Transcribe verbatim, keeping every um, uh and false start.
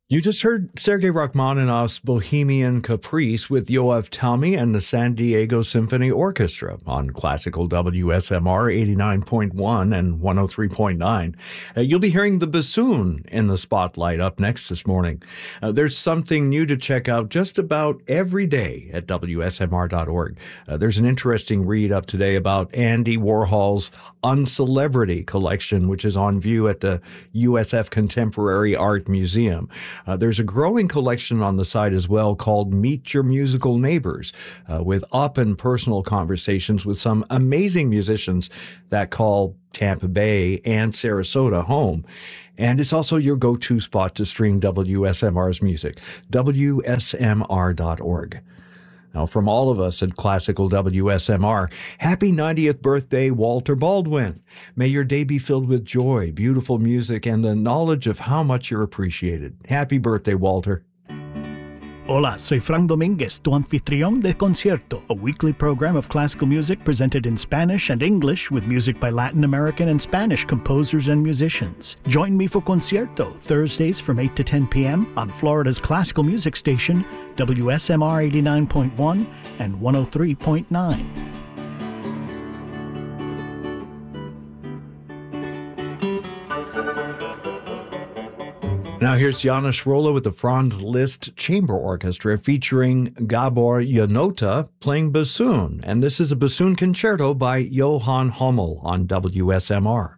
You just heard Sergei Rachmaninoff's Bohemian Caprice with Yoav Talmy and the San Diego Symphony Orchestra on classical W S M R eighty-nine point one and one oh three point nine. Uh, you'll be hearing the bassoon in the spotlight up next this morning. Uh, there's something new to check out just about every day at W S M R dot org. Uh, there's an interesting read up today about Andy Warhol's Uncelebrity collection, which is on view at the U S F Contemporary Art Museum. Uh, there's a growing collection on the site as well called Meet Your Musical Neighbors, uh, with up and personal conversations with some amazing musicians that call Tampa Bay and Sarasota home. And it's also your go-to spot to stream W S M R's music, W S M R dot org. Now, from all of us at Classical W S M R, happy ninetieth birthday, Walter Baldwin. May your day be filled with joy, beautiful music, and the knowledge of how much you're appreciated. Happy birthday, Walter. Hola, soy Frank Dominguez, tu anfitrión de Concierto, a weekly program of classical music presented in Spanish and English with music by Latin American and Spanish composers and musicians. Join me for Concierto, Thursdays from eight to ten p.m. on Florida's classical music station, W S M R eighty-nine point one and one oh three point nine. Now here's Janos Rolla with the Franz Liszt Chamber Orchestra featuring Gabor Janota playing bassoon. And this is a bassoon concerto by Johann Hummel on W S M R.